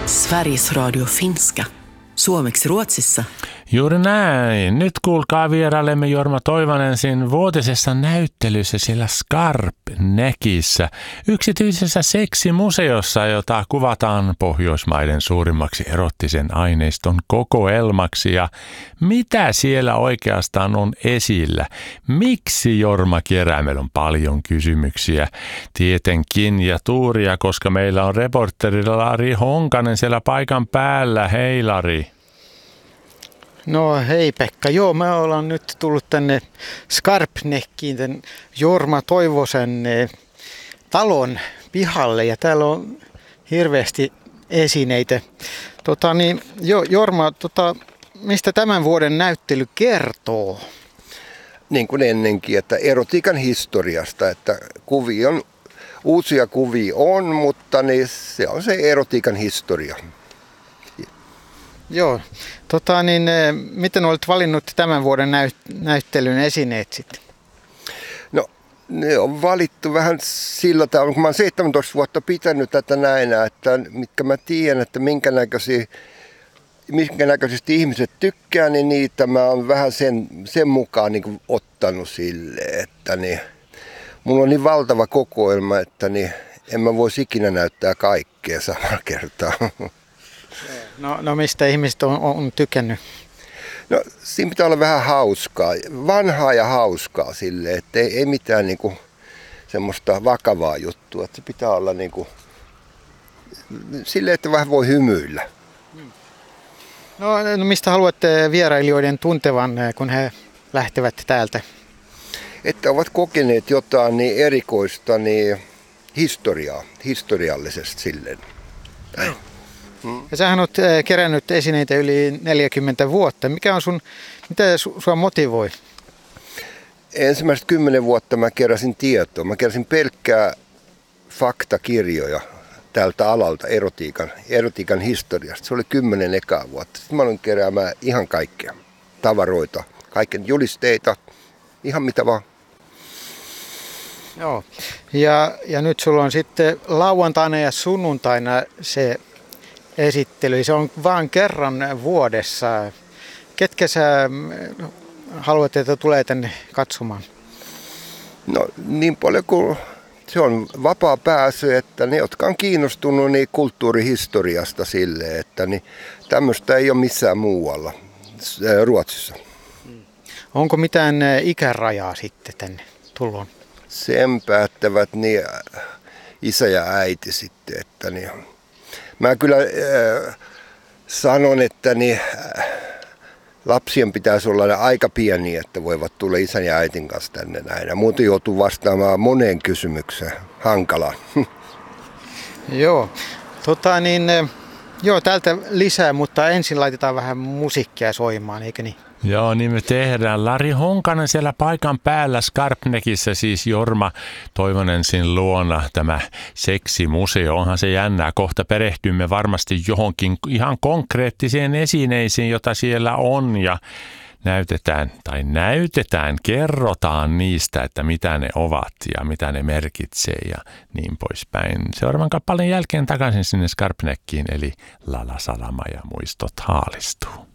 Sveriges Radio Finska. Suomeksi Ruotsissa. Juuri näin. Nyt kuulkaa vierailemme Jorma Toivonensin vuotisessa näyttelyssä siellä Skarpnäkissä, yksityisessä seksimuseossa, jota kuvataan Pohjoismaiden suurimmaksi erottisen aineiston kokoelmaksi. Ja mitä siellä oikeastaan on esillä? Miksi Jorma kerää? Meillä on paljon kysymyksiä tietenkin ja tuuria, koska meillä on reporteri Lari Honkanen siellä paikan päällä. Hei Lari. No hei Pekka, joo me ollaan nyt tullut tänne Skarpnäkkiin, tämän Jorma Toivosen talon pihalle ja täällä on hirveästi esineitä. Jorma, mistä tämän vuoden näyttely kertoo? Niin kuin ennenkin, että erotiikan historiasta, että uusia kuvia on, mutta niin se on se erotiikan historia. Joo, miten olet valinnut tämän vuoden näyttelyn esineet sitten? No, ne on valittu vähän sillä tavalla, kun mä oon 17 vuotta pitänyt tätä näinä, että mitkä mä tiedän, että minkä näköisesti ihmiset tykkää, niin niitä mä oon vähän sen mukaan niin kuin ottanut sille, että niin, mulla on niin valtava kokoelma, että niin, en mä voisi ikinä näyttää kaikkea samalla kertaa. No mistä ihmiset on tykännyt? No siinä pitää olla vähän hauskaa, vanhaa ja hauskaa silleen, että ei mitään niinku semmoista vakavaa juttua, että se pitää olla niinku silleen, että vähän voi hymyillä. No mistä haluatte vierailijoiden tuntevan, kun he lähtevät täältä? Että ovat kokeneet jotain niin erikoista, niin historiallisesti silleen. Ja sähän olet kerännyt esineitä yli 40 vuotta. Mitä sua motivoi? Ensimmäiset 10 vuotta mä keräsin tietoa. Mä keräsin pelkkää faktakirjoja tältä alalta, erotiikan historiasta. Se oli 10 ekaa vuotta. Sitten mä aloin keräämään ihan kaikkea. Tavaroita, kaiken julisteita, ihan mitä vaan. Joo. Ja nyt sulla on sitten lauantaina ja sunnuntaina se esittely. Se on vain kerran vuodessa. Ketkä sä haluat, että tulee tänne katsomaan? No niin paljon kuin se on vapaa pääsy, että ne, jotka on kiinnostunut niin kulttuurihistoriasta sille, että niin tämmöistä ei ole missään muualla Ruotsissa. Onko mitään ikärajaa sitten tänne tuloon? Sen päättävät niin isä ja äiti sitten, että niin mä kyllä sanon, että niin, lapsien pitäisi olla aika pieniä, että voivat tulla isän ja äitin kanssa tänne näin. Muuten joutuu vastaamaan moneen kysymykseen. Hankalaa. Joo, täältä lisää, mutta ensin laitetaan vähän musiikkia soimaan, eikö niin? Joo, niin me tehdään. Lari Honkanen siellä paikan päällä Skarpnäkissä, siis Jorma Toivonensin luona tämä seksimuseo. Onhan se jännää. Kohta perehtymme varmasti johonkin ihan konkreettiseen esineisiin, jota siellä on ja kerrotaan niistä, että mitä ne ovat ja mitä ne merkitsee ja niin poispäin. Seuraavan kappaleen jälkeen takaisin sinne Skarpnäkkiin, eli Lala Salama ja muistot haalistuu.